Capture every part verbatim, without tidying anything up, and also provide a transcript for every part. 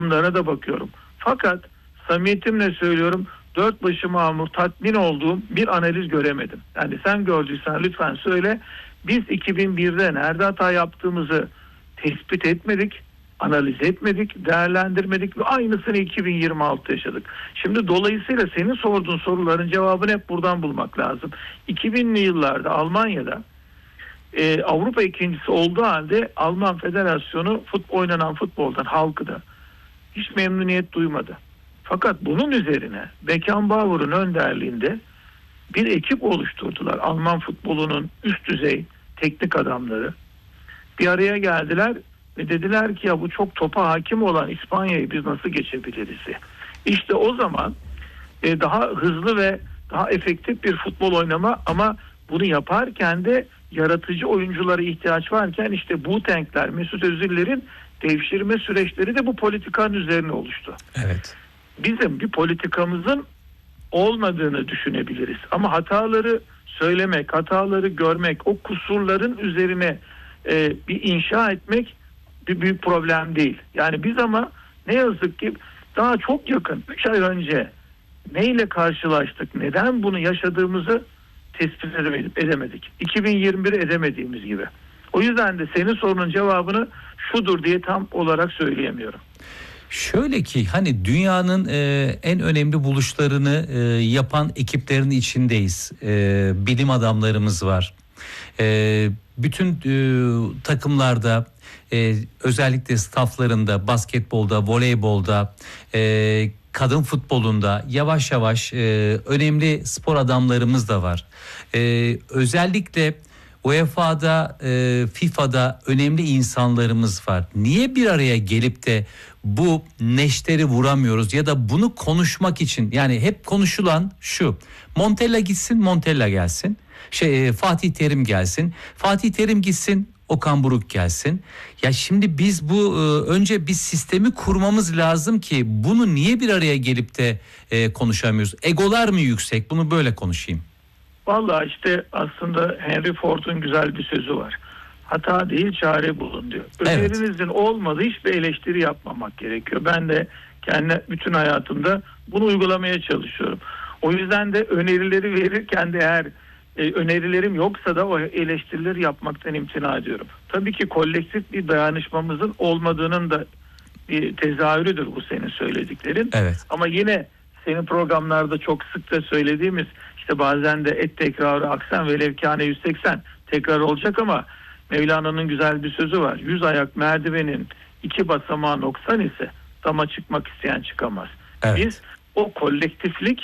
Bunlara da bakıyorum. Fakat samimiyetimle söylüyorum, dört başı mamur tatmin olduğum bir analiz göremedim. Yani sen gördüysen lütfen söyle. Biz iki bin birde nerede hata yaptığımızı tespit etmedik, analiz etmedik, değerlendirmedik ve aynısını iki bin yirmi altı yaşadık. Şimdi dolayısıyla senin sorduğun soruların cevabını hep buradan bulmak lazım. iki binli yıllarda Almanya'da e, Avrupa ikincisi olduğu halde Alman Federasyonu futbol, oynanan futboldan, halkı da hiç memnuniyet duymadı. Fakat bunun üzerine Beckenbauer'ın önderliğinde bir ekip oluşturdular. Alman futbolunun üst düzey teknik adamları bir araya geldiler ve dediler ki ya bu çok topa hakim olan İspanya'yı biz nasıl geçebiliriz? İşte o zaman e, daha hızlı ve daha efektif bir futbol oynama, ama bunu yaparken de yaratıcı oyunculara ihtiyaç varken işte Boateng'ler, Mesut Özil'lerin devşirme süreçleri de bu politikanın üzerine oluştu. Evet. Bizim bir politikamızın olmadığını düşünebiliriz. Ama hataları söylemek, hataları görmek, o kusurların üzerine e, bir inşa etmek bir büyük problem değil. Yani biz ama ne yazık ki daha çok yakın üç ay önce neyle karşılaştık, neden bunu yaşadığımızı tespit edemedik. iki bin yirmi bir edemediğimiz gibi. O yüzden de senin sorunun cevabını şudur diye tam olarak söyleyemiyorum. Şöyle ki hani dünyanın e, en önemli buluşlarını e, yapan ekiplerin içindeyiz. E, bilim adamlarımız var. E, bütün e, takımlarda, e, özellikle stafflarında, basketbolda, voleybolda, e, kadın futbolunda yavaş yavaş e, önemli spor adamlarımız da var. E, özellikle U E F A'da, e, FIFA'da önemli insanlarımız var. Niye bir araya gelip de bu neşteri vuramıyoruz ya da bunu konuşmak için, yani hep konuşulan şu: Montella gitsin, Montella gelsin. Şey e, Fatih Terim gelsin. Fatih Terim gitsin, Okan Buruk gelsin. Ya şimdi biz bu e, önce bir sistemi kurmamız lazım ki bunu niye bir araya gelip de e, konuşamıyoruz? Egolar mı yüksek? Bunu böyle konuşayım. Vallahi işte aslında Henry Ford'un güzel bir sözü var. Hata değil, çare bulun diyor. Evet. Önerinizin olmadığı hiçbir eleştiri yapmamak gerekiyor. Ben de kendi bütün hayatımda bunu uygulamaya çalışıyorum. O yüzden de önerileri verirken de eğer e, önerilerim yoksa da o eleştirileri yapmaktan imtina ediyorum. Tabii ki kolektif bir dayanışmamızın olmadığının da bir tezahürüdür bu senin söylediklerin. Evet. Ama yine senin programlarda çok sık da söylediğimiz, İşte bazen de et tekrarı aksan ve levkâne yüz seksen tekrar olacak, ama Mevlana'nın güzel bir sözü var. Yüz ayak merdivenin iki basamağı noksan ise dama çıkmak isteyen çıkamaz. Evet. Biz o kolektiflik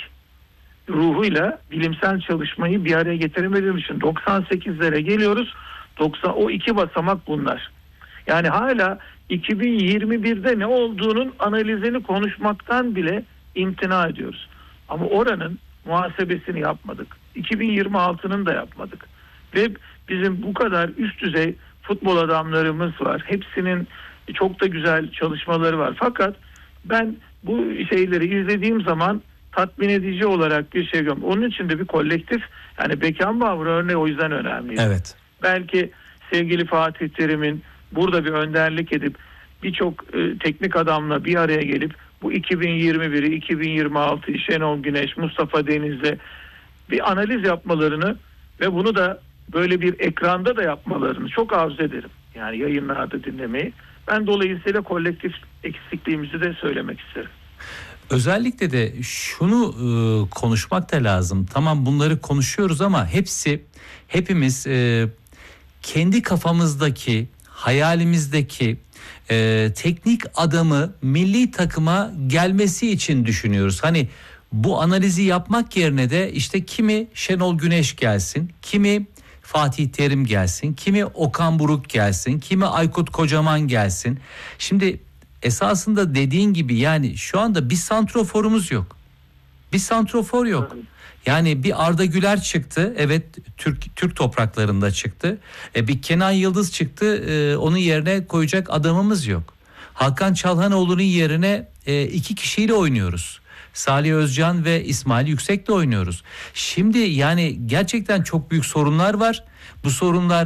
ruhuyla bilimsel çalışmayı bir araya getiremediğimiz için doksan sekizlere geliyoruz. doksan o iki basamak bunlar. Yani hala iki bin yirmi birde ne olduğunun analizini konuşmaktan bile imtina ediyoruz. Ama oranın muhasebesini yapmadık. iki bin yirmi altının da yapmadık. Ve bizim bu kadar üst düzey futbol adamlarımız var. Hepsinin çok da güzel çalışmaları var. Fakat ben bu şeyleri izlediğim zaman tatmin edici olarak bir şey görüyorum. Onun için de bir kolektif, yani Beckenbauer örneği o yüzden önemli. Evet. Belki sevgili Fatih Terim'in burada bir önderlik edip birçok e, teknik adamla bir araya gelip bu iki bin yirmi biri, iki bin yirmi altı Şenol Güneş, Mustafa Deniz'le bir analiz yapmalarını ve bunu da böyle bir ekranda da yapmalarını çok arzu ederim. Yani yayınlarda dinlemeyi. Ben dolayısıyla kolektif eksikliğimizi de söylemek isterim. Özellikle de şunu e, konuşmak da lazım. Tamam, bunları konuşuyoruz ama hepsi, hepimiz e, kendi kafamızdaki, hayalimizdeki e, teknik adamı milli takıma gelmesi için düşünüyoruz. Hani bu analizi yapmak yerine de işte kimi Şenol Güneş gelsin, kimi Fatih Terim gelsin, kimi Okan Buruk gelsin, kimi Aykut Kocaman gelsin. Şimdi esasında dediğin gibi yani şu anda bir santroforumuz yok. Bir santrofor yok. Yani bir Arda Güler çıktı. Evet, Türk Türk topraklarında çıktı. E, bir Kenan Yıldız çıktı. E, onun yerine koyacak adamımız yok. Hakan Çalhanoğlu'nun yerine e, iki kişiyle oynuyoruz. Salih Özcan ve İsmail Yüksek'le oynuyoruz. Şimdi yani gerçekten çok büyük sorunlar var. Bu sorunlar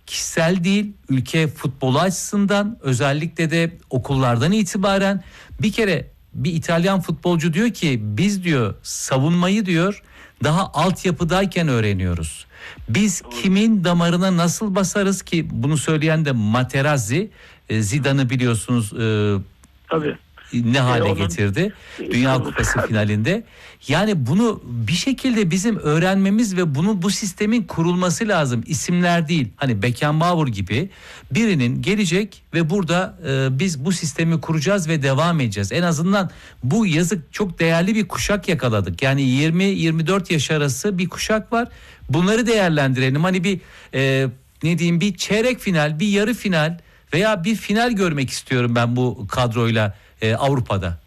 kişisel değil, ülke futbolu açısından, özellikle de okullardan itibaren bir kere bir İtalyan futbolcu diyor ki biz diyor savunmayı diyor daha altyapıdayken öğreniyoruz. Biz Doğru. kimin damarına nasıl basarız ki, bunu söyleyen de Materazzi, Zidane'ı biliyorsunuz e, Tabii. ne hale ee, getirdi Dünya Kupası finalinde. Yani bunu bir şekilde bizim öğrenmemiz ve bunu bu sistemin kurulması lazım. İsimler değil. Hani Beckenbauer gibi birinin gelecek ve burada e, biz bu sistemi kuracağız ve devam edeceğiz. En azından bu yazık çok değerli bir kuşak yakaladık. Yani yirmi yirmi dört yaş arası bir kuşak var. Bunları değerlendirelim. Hani bir e, ne diyeyim bir çeyrek final, bir yarı final veya bir final görmek istiyorum ben bu kadroyla e, Avrupa'da.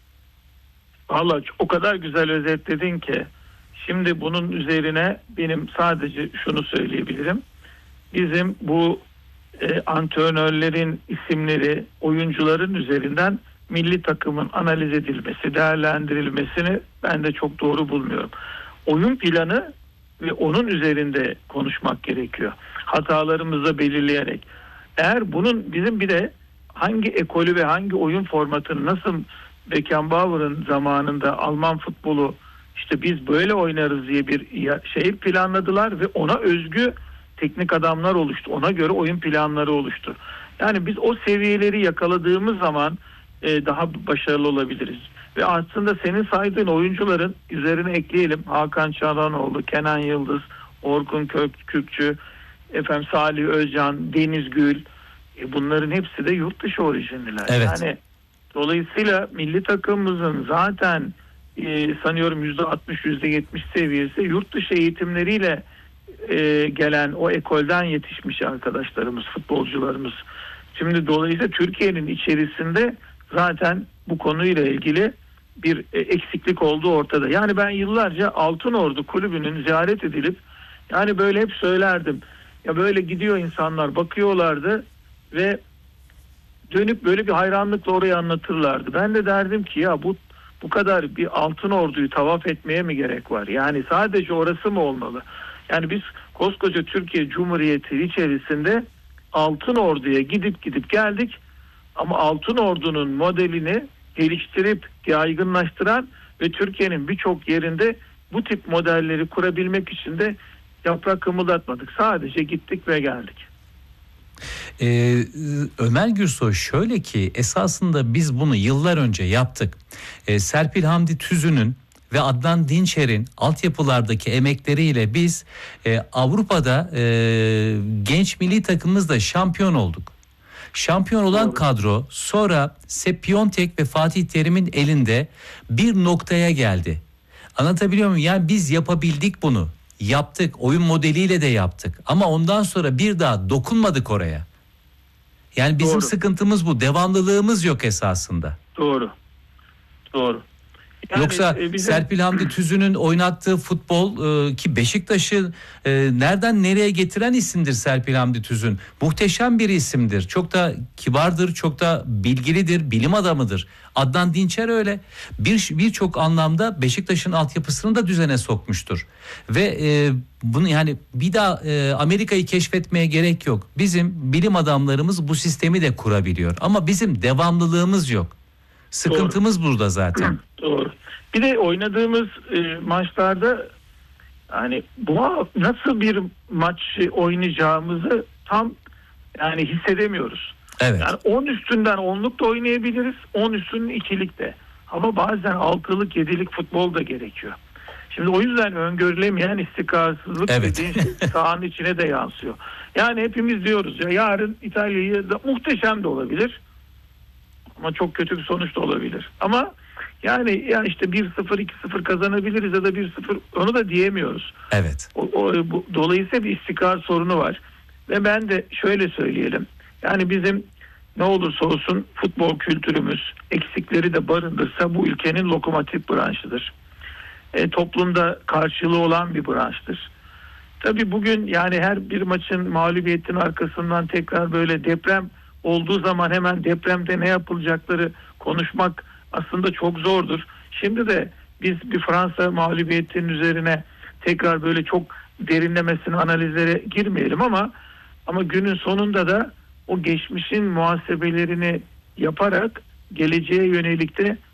Vallahi o kadar güzel özetledin ki şimdi bunun üzerine benim sadece şunu söyleyebilirim. Bizim bu e, antrenörlerin isimleri, oyuncuların üzerinden milli takımın analiz edilmesi, değerlendirilmesini ben de çok doğru bulmuyorum. Oyun planı ve onun üzerinde konuşmak gerekiyor. Hatalarımızı belirleyerek. Eğer bunun bizim bir de hangi ekolü ve hangi oyun formatını, nasıl Beckenbauer'ın zamanında Alman futbolu işte biz böyle oynarız diye bir şey planladılar ve ona özgü teknik adamlar oluştu. Ona göre oyun planları oluştu. Yani biz o seviyeleri yakaladığımız zaman e, daha başarılı olabiliriz. Ve aslında senin saydığın oyuncuların üzerine ekleyelim. Hakan Çalhanoğlu, Kenan Yıldız, Orkun Kökçü, efendim Salih Özcan, Deniz Gül. E, bunların hepsi de yurt dışı orijinliler. Evet. Yani dolayısıyla milli takımımızın zaten e, sanıyorum yüzde altmış yüzde yetmiş seviyesi yurt dışı eğitimleriyle e, gelen o ekolden yetişmiş arkadaşlarımız, futbolcularımız. Şimdi dolayısıyla Türkiye'nin içerisinde zaten bu konuyla ilgili bir e, eksiklik olduğu ortada. Yani ben yıllarca Altınordu Kulübü'nün ziyaret edilip yani böyle hep söylerdim. Ya böyle gidiyor insanlar, bakıyorlardı ve dönüp böyle bir hayranlıkla orayı anlatırlardı. Ben de derdim ki ya bu bu kadar bir Altınordu'yu tavaf etmeye mi gerek var? Yani sadece orası mı olmalı? Yani biz koskoca Türkiye Cumhuriyeti içerisinde Altınordu'ya gidip gidip geldik ama Altınordu'nun modelini geliştirip yaygınlaştıran ve Türkiye'nin birçok yerinde bu tip modelleri kurabilmek için de yaprak kımıldatmadık. Sadece gittik ve geldik. Ee, Ömer Gürsoy, şöyle ki esasında biz bunu yıllar önce yaptık. Ee, Serpil Hamdi Tüzün'ün ve Adnan Dinçer'in altyapılardaki emekleriyle biz e, Avrupa'da e, genç milli takımımızda şampiyon olduk. Şampiyon olan Doğru. kadro sonra Sepp Piontek ve Fatih Terim'in elinde bir noktaya geldi. Anlatabiliyor muyum? Yani biz yapabildik bunu. Yaptık. Oyun modeliyle de yaptık. Ama ondan sonra bir daha dokunmadık oraya. Yani bizim Doğru. sıkıntımız bu. Devamlılığımız yok esasında. Doğru. Doğru. Yani Yoksa e, bizim... Serpil Hamdi Tüzün'ün oynattığı futbol e, ki Beşiktaş'ı e, nereden nereye getiren isimdir Serpil Hamdi Tüzün. Muhteşem bir isimdir. Çok da kibardır, çok da bilgilidir, bilim adamıdır. Adnan Dinçer öyle. Bir birçok anlamda Beşiktaş'ın altyapısını da düzene sokmuştur. Ve e, bunu yani bir daha e, Amerika'yı keşfetmeye gerek yok. Bizim bilim adamlarımız bu sistemi de kurabiliyor. Ama bizim devamlılığımız yok. Sıkıntımız Doğru. burada zaten. Doğru. Bir de oynadığımız e, maçlarda yani bu nasıl bir maç oynayacağımızı tam yani hissedemiyoruz. Evet. Yani on üstünden onluk da oynayabiliriz, on üstünün ikilik de. Ama bazen altılık, yedilik futbol da gerekiyor. Şimdi o yüzden öngörülemeyen istikrarsızlık evet. dediğin şey sahanın içine de yansıyor. Yani hepimiz diyoruz ya yarın İtalya'yı da muhteşem de olabilir. Ama çok kötü bir sonuç da olabilir. Ama yani ya işte bir sıfır iki sıfır kazanabiliriz ya da bir sıfır onu da diyemiyoruz. Evet. O, o, bu, dolayısıyla bir istikrar sorunu var. Ve ben de şöyle söyleyelim. Yani bizim ne olursa olsun futbol kültürümüz eksikleri de barındırsa bu ülkenin lokomotif branşıdır. E, toplumda karşılığı olan bir branştır. Tabii bugün yani her bir maçın mağlubiyetin arkasından tekrar böyle deprem olduğu zaman hemen depremde ne yapılacakları konuşmak aslında çok zordur. Şimdi de biz bir Fransa mağlubiyetinin üzerine tekrar böyle çok derinlemesine analizlere girmeyelim ama Ama günün sonunda da o geçmişin muhasebelerini yaparak geleceğe yönelik de